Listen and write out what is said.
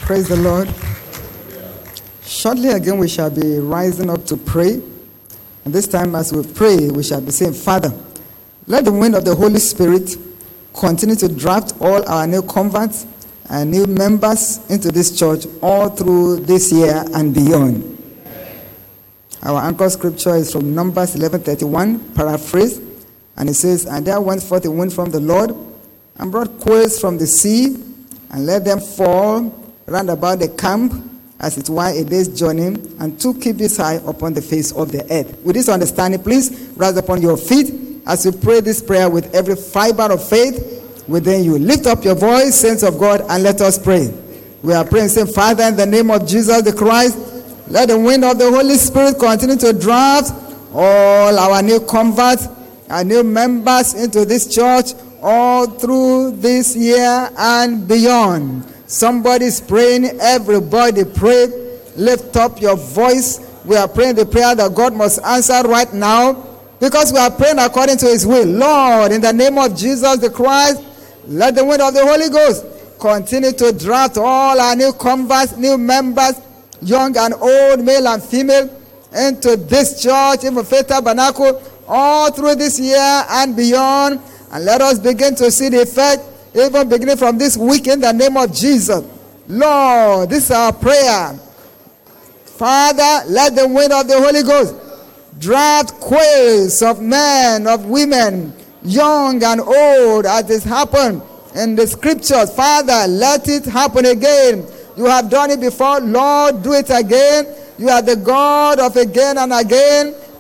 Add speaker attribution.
Speaker 1: Praise the Lord. Shortly again, we shall be rising up to pray. And this time, as we pray, we shall be saying, Father, let the wind of the Holy Spirit continue to draft all our new converts and new members into this church all through this year and beyond. Our anchor scripture is from Numbers 11:31, paraphrase, and it says, And there went forth a wind from the Lord, and brought quails from the sea, and let them fall round about the camp, as it were a day's journey, and 2 cubits high upon the face of the earth. With this understanding, please rise upon your feet as we pray this prayer with every fiber of faith within you. Lift up your voice, saints of God, and let us pray. We are praying, saying, Father, in the name of Jesus the Christ, let the wind of the Holy Spirit continue to draft all our new converts and new members into this church all through this year and beyond. Somebody is praying. Everybody pray. Lift up your voice. We are praying the prayer that God must answer right now, because we are praying according to his will. Lord, in the name of Jesus the Christ, let the wind of the Holy Ghost continue to draft all our new converts, new members, young and old, male and female, into this church, even Faith Tabernacle, all through this year and beyond. And let us begin to see the effect, even beginning from this week, in the name of Jesus. Lord, this is our prayer. Father, let the wind of the Holy Ghost draft quails of men, of women, young and old, as it happened in the scriptures. Father, let it happen again. You have done it before. Lord, do it again. You are the God of again and again.